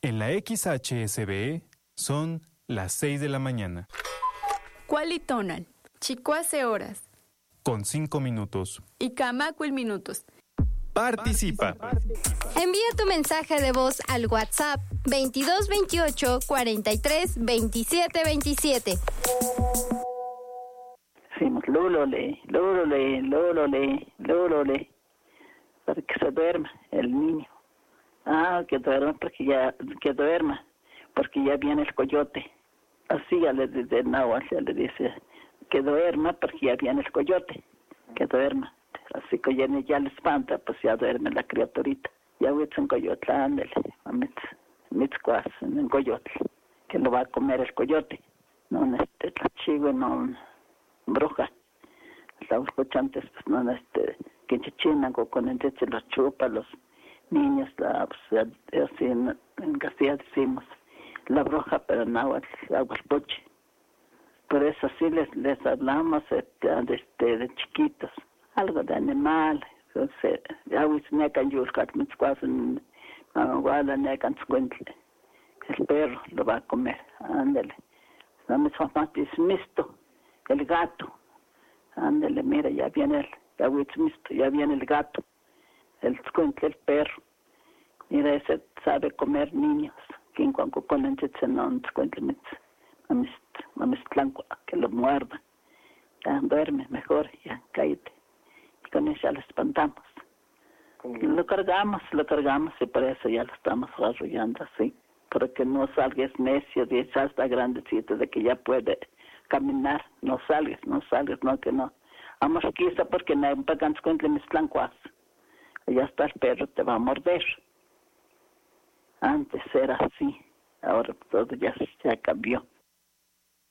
En la XHSB son las 6 de la mañana. Cualitonal, Chicoace horas. Con 5 minutos. Y Camacuil minutos. Participa. Envía tu mensaje de voz al WhatsApp 2228 43 27 27. Decimos lulole, para que se duerma el niño. Que duerma porque ya viene el coyote. Así ya le dice Nahuatl, ya le dice que duerma porque ya viene el coyote, que duerma. Así que ya le espanta, pues ya duerme la criaturita. Ya huitz en coyote, ándale, mitzcuas en el coyote, que lo va a comer el coyote. No, la chigue, no, bruja. Los escuchantes, pues no, que chichinan con el se los chupa, los niños, pues, así en Castilla decimos, la bruja, pero en Aguaspuche. Por eso así les hablamos de chiquitos, algo de animal. Entonces, ya necan yulcat, mitzcuasen, guala necan tzuentle. El perro lo va a comer, ándale. La misma es misto, el gato. Ándale, mira, ya viene ya viene el gato, el tzuentle, el perro. Mira, ese sabe comer niños. Quien cuando con el no tzuentle mamistlanco, que lo muerda. Ya duerme mejor, ya cállate. Y con eso ya lo espantamos. Lo cargamos y por eso ya lo estamos arrollando así. Porque no salgas necio, ya está grandecito de que ya puede caminar. No salgas, no que no. Vamos quizá porque no hay un pagans cuentle mis plancuas. Ya está el perro, te va a morder. Antes era así, ahora todo ya cambió.